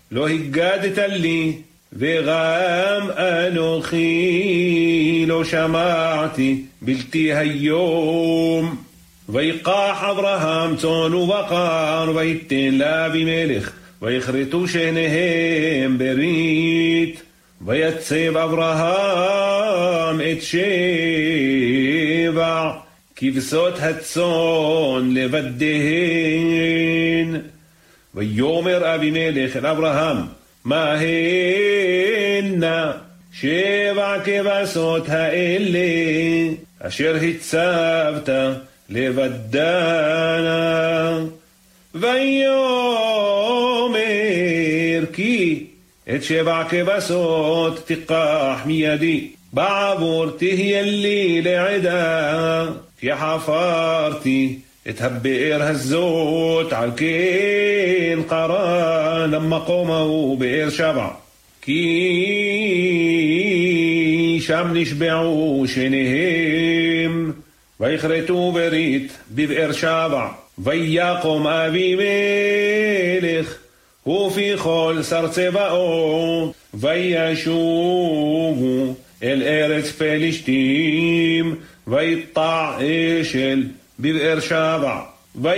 לא הגדת לי, וגם אנוכי לא שמעתי בלתי היום. ויקח אברהם צאן ובקר, ויתן לאבימלך, ויכרתו שניהם ברית. ויצב אברהם את 7 כבשות הצאן לבדיהן. ויאמר אבימלך אל אברהם, מה הנה 7 כבשות האלה אשר הצבת לבדנה? ויאמר, כי את 7 כבשות תיקח מידי, בעבור תהיה לי לעדה, כי חפרתי את הבאר הזאת, על כן קרא למקומו באר שבע, כי שם נשבעו שניהם. ויכרתו ברית בבאר שבע. ויקום אבימלך ופיכל שר צבאות, וישובו אל ארץ פלישתים, ויטע אשל בבאר שבע.